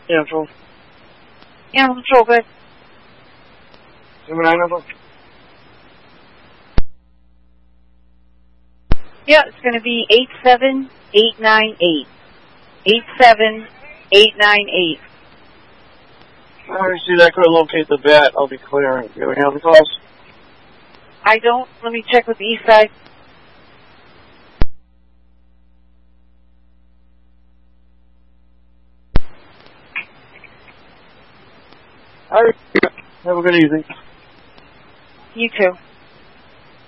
Animal Control. Animal Control, good. Gemini number? Yeah, it's going to be 87898. 87898. Let me see if I could locate the bat. I'll be clearing. Do you have any other calls? I don't. Let me check with the east side. All right. Have a good evening. You too.